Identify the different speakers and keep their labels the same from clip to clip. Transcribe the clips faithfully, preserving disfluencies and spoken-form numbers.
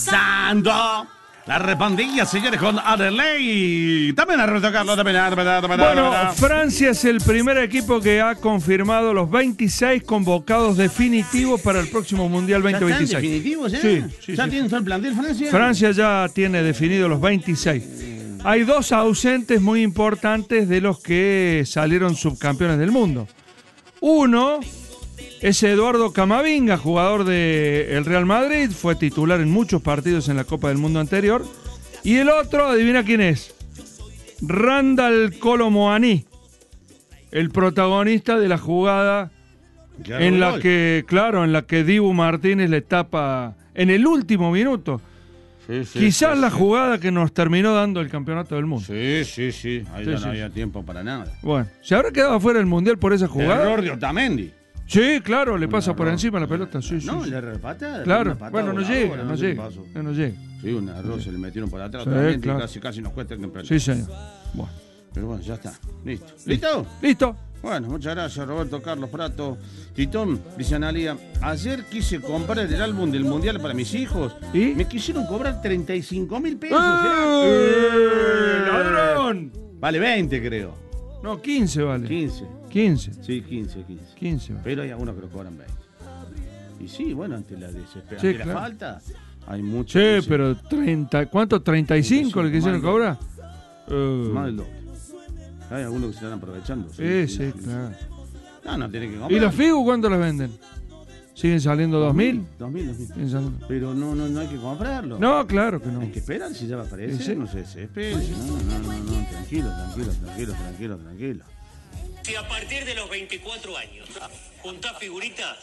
Speaker 1: Sando. La repandilla, señores, con Adelaide. También a retocarlo.
Speaker 2: Bueno, Francia es el primer equipo que ha confirmado los veintiséis convocados definitivos para el próximo Mundial veinte veintiséis.
Speaker 1: ¿Ya están definitivos, ya?
Speaker 2: Sí, sí,
Speaker 1: ¿Ya
Speaker 2: sí.
Speaker 1: tienen todo el plantel Francia?
Speaker 2: Francia ya tiene definidos los veintiséis. Hay dos ausentes muy importantes de los que salieron subcampeones del mundo. Uno es Eduardo Camavinga, jugador del Real Madrid, fue titular en muchos partidos en la Copa del Mundo anterior. Y el otro, adivina quién es, Randal Kolo Muani, el protagonista de la jugada
Speaker 1: Claro,
Speaker 2: en la
Speaker 1: gol.
Speaker 2: que, claro, en la que Dibu Martínez le tapa en el último minuto.
Speaker 1: Sí, sí,
Speaker 2: Quizás
Speaker 1: sí,
Speaker 2: la
Speaker 1: sí.
Speaker 2: jugada que nos terminó dando el campeonato del mundo.
Speaker 1: Sí, sí, sí. Ahí
Speaker 2: Sí,
Speaker 1: ya
Speaker 2: sí,
Speaker 1: no había
Speaker 2: sí.
Speaker 1: tiempo para nada.
Speaker 2: Bueno, ¿se habrá quedado afuera del Mundial por esa jugada?
Speaker 1: Error de Otamendi.
Speaker 2: Sí, claro, le
Speaker 1: Un
Speaker 2: pasa por
Speaker 1: error.
Speaker 2: encima la pelota. Sí, sí,
Speaker 1: No,
Speaker 2: sí.
Speaker 1: le repata.
Speaker 2: Claro,
Speaker 1: una patada
Speaker 2: bueno, no
Speaker 1: voladora,
Speaker 2: llega, no
Speaker 1: sé qué
Speaker 2: llega.
Speaker 1: pasó.
Speaker 2: No, no llega.
Speaker 1: Sí, un error, se le metieron por atrás.
Speaker 2: Sí,
Speaker 1: Otamendi,
Speaker 2: claro.
Speaker 1: casi, casi nos cuesta el campeonato.
Speaker 2: Sí, señor. Bueno,
Speaker 1: Pero bueno, ya está. Listo. ¿Listo?
Speaker 2: listo.
Speaker 1: Bueno, muchas gracias, Roberto Carlos Prato. Titón, dice Analia, ayer quise comprar el álbum del Mundial para mis hijos.
Speaker 2: ¿Y?
Speaker 1: Me quisieron cobrar treinta y cinco mil pesos.
Speaker 2: ¡Eh!
Speaker 1: ¿eh?
Speaker 2: ¡Ladrón!
Speaker 1: Vale veinte, creo.
Speaker 2: No, quince vale.
Speaker 1: quince.
Speaker 2: quince.
Speaker 1: Sí, quince, quince.
Speaker 2: quince vale.
Speaker 1: Pero hay algunos que lo cobran veinte. Y sí, bueno, ante la desesperación,
Speaker 2: Sí,
Speaker 1: ante la
Speaker 2: claro.
Speaker 1: falta, hay mucho.
Speaker 2: Sí, pero treinta, ¿cuánto? ¿treinta y cinco le quisieron
Speaker 1: más
Speaker 2: cobrar? Eh,
Speaker 1: Más del doble. Hay algunos que se están aprovechando.
Speaker 2: Sí, sí, claro.
Speaker 1: No, no tienen que comprar.
Speaker 2: ¿Y los Figu cuánto las venden? ¿Siguen saliendo dos mil?
Speaker 1: Dos mil, dos mil.
Speaker 2: ¿Siguen saliendo?
Speaker 1: Pero no, no, no hay que comprarlo.
Speaker 2: No, claro que no.
Speaker 1: Hay que esperar si ya va a aparecer.
Speaker 2: Sí, sí.
Speaker 1: No se desespere. No, no, no, no. Tranquilo, tranquilo, tranquilo, tranquilo, tranquilo.
Speaker 3: Si a partir de los veinticuatro años juntás figuritas,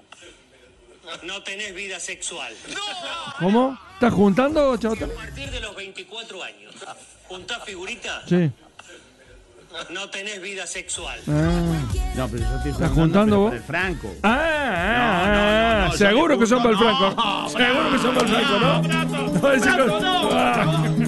Speaker 3: no tenés vida sexual.
Speaker 2: ¿Cómo? ¿Estás juntando,
Speaker 3: Si a
Speaker 2: chavata?
Speaker 3: partir de los veinticuatro años juntás figuritas,
Speaker 2: Sí.
Speaker 3: no tenés vida sexual.
Speaker 2: Ah.
Speaker 1: No, pero yo estoy
Speaker 2: ¿Estás
Speaker 1: jugando,
Speaker 2: juntando
Speaker 1: pero
Speaker 2: vos?
Speaker 1: para el Franco.
Speaker 2: Ah, ah,
Speaker 1: No, no, no,
Speaker 2: ah,
Speaker 1: no, yo
Speaker 2: seguro
Speaker 1: te
Speaker 2: que son para el
Speaker 1: juro,
Speaker 2: Franco.
Speaker 1: no,
Speaker 2: Seguro que son para el Franco, ¿no? No, ese co- Ah.